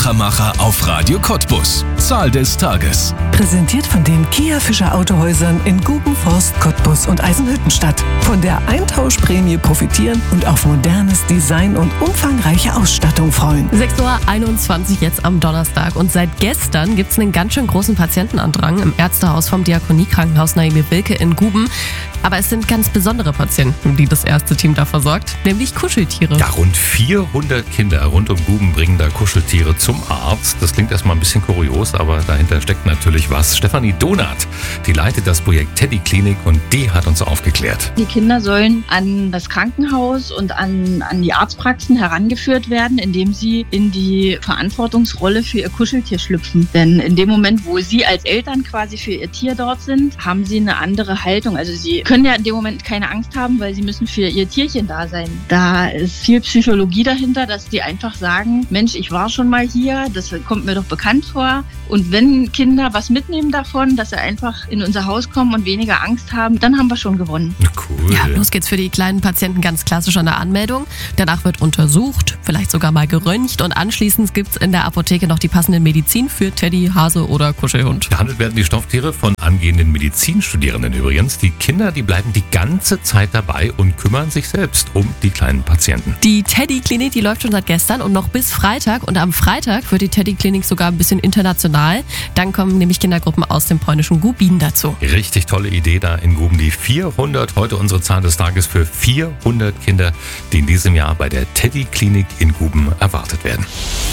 Wachamacher auf Radio Cottbus. Zahl des Tages. Präsentiert von den Kia Fischer Autohäusern in Guben, Forst, Cottbus und Eisenhüttenstadt. Von der Eintauschprämie profitieren und auf modernes Design und umfangreiche Ausstattung freuen. 6:21 Uhr jetzt am Donnerstag. Und seit gestern gibt es einen ganz schön großen Patientenandrang im Ärztehaus vom Diakoniekrankenhaus Naime Wilke in Guben. Aber es sind ganz besondere Patienten, die das Ärzteteam da versorgt, nämlich Kuscheltiere. Ja, rund 400 Kinder rund um Guben bringen da Kuscheltiere zum Arzt. Das klingt erstmal ein bisschen kurios, aber dahinter steckt natürlich was. Stefanie Donath, die leitet das Projekt Teddy Klinik und die hat uns aufgeklärt. Die Kinder sollen an das Krankenhaus und an die Arztpraxen herangeführt werden, indem sie in die Verantwortungsrolle für ihr Kuscheltier schlüpfen. Denn in dem Moment, wo sie als Eltern quasi für ihr Tier dort sind, haben sie eine andere Haltung. Also sie können ja in dem Moment keine Angst haben, weil sie müssen für ihr Tierchen da sein. Da ist viel Psychologie dahinter, dass die einfach sagen, Mensch, ich war schon mal hier, das kommt mir doch bekannt vor. Und wenn Kinder was mitnehmen davon, dass sie einfach in unser Haus kommen und weniger Angst haben, dann haben wir schon gewonnen. Cool. Ja, los geht's für die kleinen Patienten ganz klassisch an der Anmeldung. Danach wird untersucht, vielleicht sogar mal geröntgt und anschließend gibt's in der Apotheke noch die passende Medizin für Teddy, Hase oder Kuschelhund. Behandelt werden die Stofftiere von angehenden Medizinstudierenden übrigens. Die Kinder, die bleiben die ganze Zeit dabei und kümmern sich selbst um die kleinen Patienten. Die Teddy-Klinik, die läuft schon seit gestern und noch bis Freitag. Und am Freitag wird die Teddy-Klinik sogar ein bisschen international. Dann kommen nämlich Kindergruppen aus dem polnischen Gubin dazu. Richtig tolle Idee da in Guben. Die 400, heute unsere Zahl des Tages für 400 Kinder, die in diesem Jahr bei der Teddy-Klinik in Guben erwartet werden.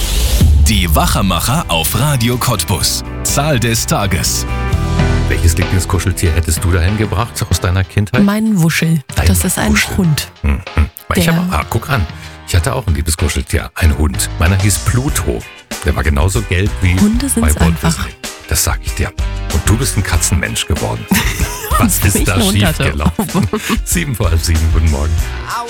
Die Wachamacher auf Radio Cottbus. Zahl des Tages. Welches Lieblingskuscheltier hättest du dahin gebracht aus deiner Kindheit? Mein Wuschel. Das ist ein Wuschel. Hund. Guck an. Ich hatte auch ein liebes Kuscheltier, ein Hund. Meiner hieß Pluto. Der war genauso gelb wie Hunde sind's bei Walt einfach. Disney. Das sag ich dir. Und du bist ein Katzenmensch geworden. Was ist Ich da einen Hund hatte. schiefgelaufen? 7:07, guten Morgen.